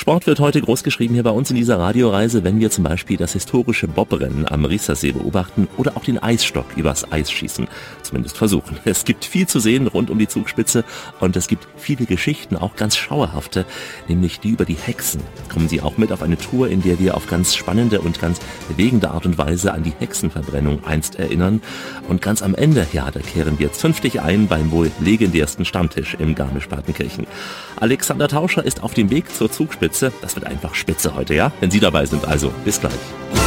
Sport wird heute groß geschrieben hier bei uns in dieser Radioreise, wenn wir zum Beispiel das historische Bobrennen am Riesersee beobachten oder auch den Eisstock übers Eis schießen. Zumindest versuchen. Es gibt viel zu sehen rund um die Zugspitze und es gibt viele Geschichten, auch ganz schauerhafte, nämlich die über die Hexen. Kommen Sie auch mit auf eine Tour, in der wir auf ganz spannende und ganz bewegende Art und Weise an die Hexenverbrennung einst erinnern. Und ganz am Ende, ja, da kehren wir zünftig ein beim wohl legendärsten Stammtisch im Garmisch-Partenkirchen. Alexander Tauscher ist auf dem Weg zur Zugspitze. Das wird einfach spitze heute, ja? Wenn Sie dabei sind, also bis gleich.